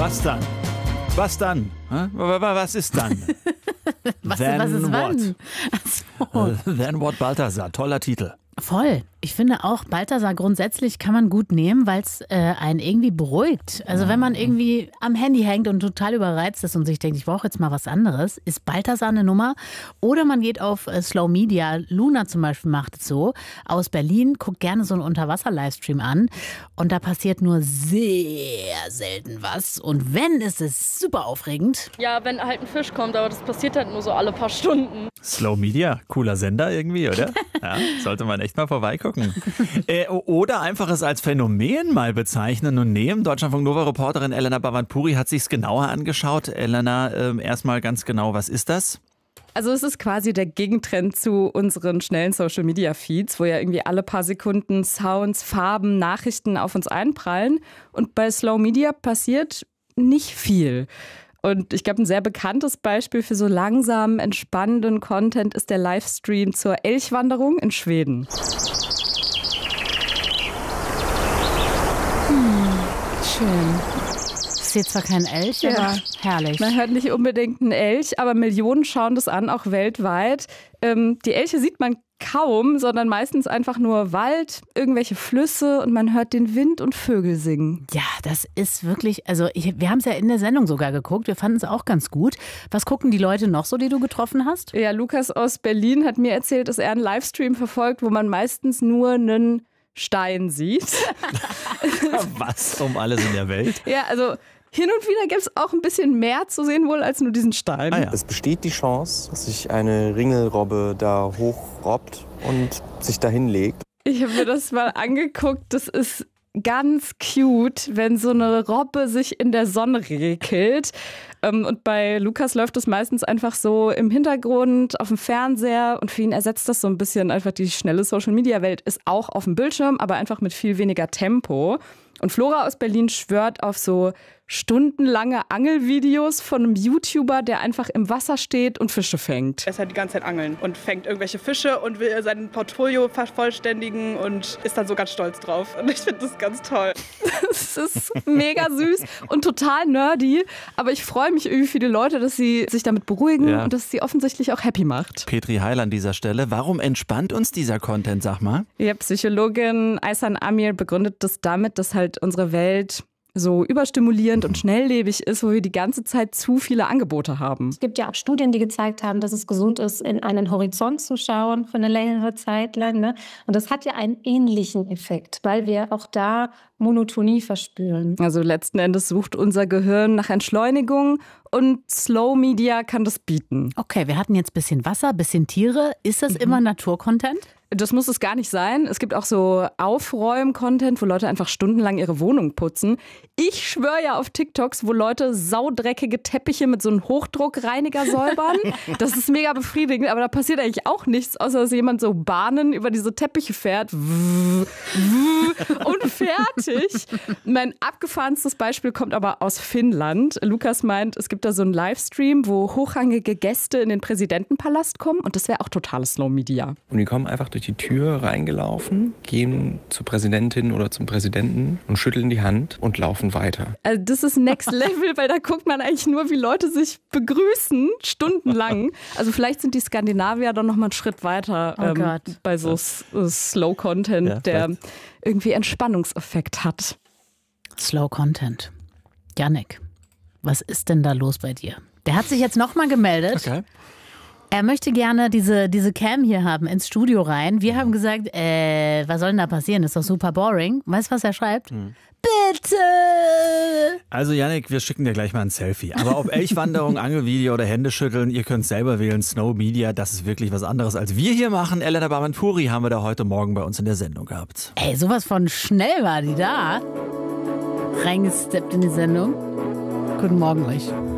Was dann? Was dann? Was ist dann? Was Then ist what? wann? Ach so. Then what, Balthasar? Toller Titel. Voll. Ich finde auch, Balthasar grundsätzlich kann man gut nehmen, weil es einen irgendwie beruhigt. Also wenn man irgendwie am Handy hängt und total überreizt ist und sich denkt, ich brauche jetzt mal was anderes, ist Balthasar eine Nummer. Oder man geht auf Slow Media. Luna zum Beispiel macht es so. Aus Berlin, guckt gerne so einen Unterwasser-Livestream an. Und da passiert nur sehr selten was. Und wenn, ist es super aufregend. Ja, wenn halt ein Fisch kommt, aber das passiert halt nur so alle paar Stunden. Slow Media, cooler Sender irgendwie, oder? Ja, sollte man echt mal vorbeigucken. Oder einfach es als Phänomen mal bezeichnen und nehmen. Deutschlandfunk Nova-Reporterin Elena Bhavanpuri hat sich's genauer angeschaut. Elena, erstmal ganz genau, was ist das? Also es ist quasi der Gegentrend zu unseren schnellen Social-Media-Feeds, wo ja irgendwie alle paar Sekunden Sounds, Farben, Nachrichten auf uns einprallen. Und bei Slow Media passiert nicht viel. Und ich glaube, ein sehr bekanntes Beispiel für so langsamen, entspannenden Content ist der Livestream zur Elchwanderung in Schweden. Schön. Ich sehe zwar keinen Elch, aber herrlich. Man hört nicht unbedingt einen Elch, aber Millionen schauen das an, auch weltweit. Die Elche sieht man kaum, sondern meistens einfach nur Wald, irgendwelche Flüsse und man hört den Wind und Vögel singen. Ja, das ist wirklich, also wir haben es ja in der Sendung sogar geguckt, wir fanden es auch ganz gut. Was gucken die Leute noch so, die du getroffen hast? Ja, Lukas aus Berlin hat mir erzählt, dass er einen Livestream verfolgt, wo man meistens nur einen Stein sieht. Was um alles in der Welt? Ja, also hin und wieder gibt es auch ein bisschen mehr zu sehen wohl als nur diesen Stein. Ah, ja. Es besteht die Chance, dass sich eine Ringelrobbe da hochrobbt und sich da hinlegt. Ich habe mir das mal angeguckt. Das ist ganz cute, wenn so eine Robbe sich in der Sonne regelt. Und bei Lukas läuft das meistens einfach so im Hintergrund auf dem Fernseher. Und für ihn ersetzt das so ein bisschen einfach die schnelle Social-Media-Welt. Ist auch auf dem Bildschirm, aber einfach mit viel weniger Tempo. Und Flora aus Berlin schwört auf so stundenlange Angelvideos von einem YouTuber, der einfach im Wasser steht und Fische fängt. Er ist halt die ganze Zeit angeln und fängt irgendwelche Fische und will sein Portfolio vervollständigen und ist dann so ganz stolz drauf. Und ich finde das ganz toll. Das ist mega süß und total nerdy. Aber ich freue mich irgendwie für die Leute, dass sie sich damit beruhigen und dass sie offensichtlich auch happy macht. Petri Heil an dieser Stelle. Warum entspannt uns dieser Content, sag mal? Ja, Psychologin Aysan Amir begründet das damit, dass halt unsere Welt so überstimulierend und schnelllebig ist, wo wir die ganze Zeit zu viele Angebote haben. Es gibt ja auch Studien, die gezeigt haben, dass es gesund ist, in einen Horizont zu schauen für eine längere Zeit lang. Ne? Und das hat ja einen ähnlichen Effekt, weil wir auch da Monotonie verspüren. Also letzten Endes sucht unser Gehirn nach Entschleunigung und Slow Media kann das bieten. Okay, wir hatten jetzt ein bisschen Wasser, ein bisschen Tiere. Ist das immer Naturcontent? Das muss es gar nicht sein. Es gibt auch so Aufräum-Content, wo Leute einfach stundenlang ihre Wohnung putzen. Ich schwöre ja auf TikToks, wo Leute saudreckige Teppiche mit so einem Hochdruckreiniger säubern. Das ist mega befriedigend, aber da passiert eigentlich auch nichts, außer dass jemand so Bahnen über diese Teppiche fährt. Und fertig. Mein abgefahrenstes Beispiel kommt aber aus Finnland. Lukas meint, es gibt da so einen Livestream, wo hochrangige Gäste in den Präsidentenpalast kommen und das wäre auch totales Slow Media. Und die kommen einfach durch die Tür reingelaufen, gehen zur Präsidentin oder zum Präsidenten und schütteln die Hand und laufen weiter. Also das ist Next Level, weil da guckt man eigentlich nur, wie Leute sich begrüßen, stundenlang. Also vielleicht sind die Skandinavier dann noch mal einen Schritt weiter bei so Slow-Content, der irgendwie Entspannungseffekt hat. Slow Content. Jannik, was ist denn da los bei dir? Der hat sich jetzt noch mal gemeldet. Okay. Er möchte gerne diese Cam hier haben, ins Studio rein. Wir haben gesagt, was soll denn da passieren? Das ist doch super boring. Weißt du, was er schreibt? Bitte! Also Jannik, wir schicken dir gleich mal ein Selfie. Aber ob Elchwanderung, Angelvideo oder Händeschütteln, ihr könnt selber wählen. Snow Media, das ist wirklich was anderes, als wir hier machen. Elena Bhavanpuri haben wir da heute Morgen bei uns in der Sendung gehabt. Ey, sowas von schnell war die da. Reingesteppt in die Sendung. Guten Morgen euch.